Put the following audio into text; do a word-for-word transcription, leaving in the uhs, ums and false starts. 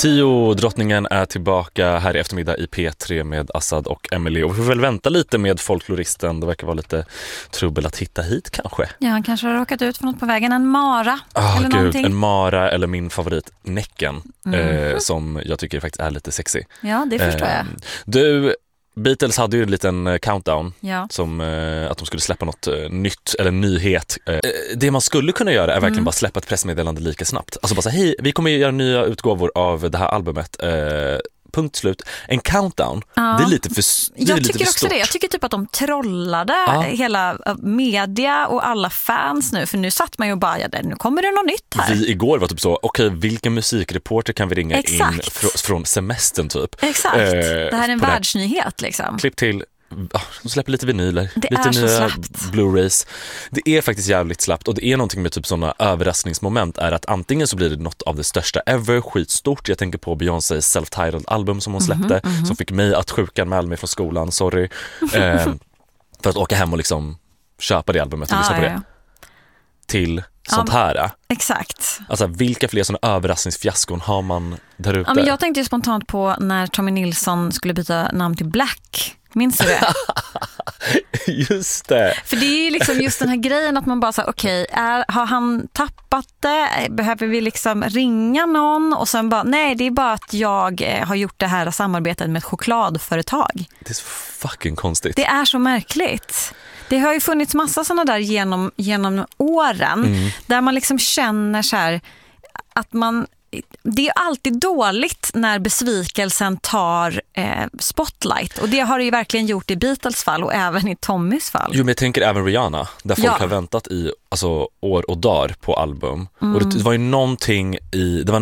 Tio-drottningen är tillbaka här i eftermiddag i P tre med Assad och Emily. Och vi får väl vänta lite med folkloristen. Det verkar vara lite trubbel att hitta hit kanske. Ja, han kanske har råkat ut för något på vägen. En mara oh, eller gud, någonting. En mara eller min favorit, Näcken. Mm. Eh, som jag tycker faktiskt är lite sexy. Ja, det förstår eh, jag. Du... Beatles hade ju en liten countdown ja. som eh, att de skulle släppa något eh, nytt eller nyhet. Eh, det man skulle kunna göra är verkligen mm. bara släppa ett pressmeddelande lika snabbt. Alltså bara säga, hej, vi kommer göra nya utgåvor av det här albumet. Eh, punkt slut. En countdown. Ja. Det är lite för det är Jag lite tycker för också stort. det. Jag tycker typ att de trollade ja. hela media och alla fans nu. För nu satt man ju bara, ja, nu kommer det något nytt här. Vi igår var typ så, okej, okay, vilken musikreporter kan vi ringa Exakt. in fr- från semestern typ? Exakt. Eh, det här är en världsnyhet liksom. Klipp till. De släpper lite vinyler, det lite är så nya slappt. Blu-rays. Det är faktiskt jävligt slappt och det är någonting med typ sådana överraskningsmoment är att antingen så blir det något av det största ever, skitstort. Jag tänker på Beyoncés self-titled album som hon släppte mm-hmm, mm-hmm. som fick mig att sjukanmäla mig från skolan, sorry. eh, för att åka hem och liksom köpa det albumet och ah, lyssna på ja, det. Ja. Till sånt ja, här. Exakt. Alltså vilka fler sådana överraskningsfiaskon har man där ute? Ja, men jag tänkte ju spontant på när Tommy Nilsson skulle byta namn till Black. Minns du det? Just det. För det är ju liksom just den här grejen att man bara säger okej, okay, har han tappat det? Behöver vi liksom ringa någon? Och sen bara, nej, det är bara att jag har gjort det här samarbetet med ett chokladföretag. Det är så fucking konstigt. Det är så märkligt. Det har ju funnits massa sådana där genom, genom åren mm. där man liksom känner så här att man... Det är alltid dåligt när besvikelsen tar eh, spotlight. Och det har det ju verkligen gjort i Beatles fall och även i Tommys fall. Jo, men jag tänker även Rihanna, där folk ja. har väntat i alltså, år och dagar på album. Mm. Och det, det var ju någonting i... Det var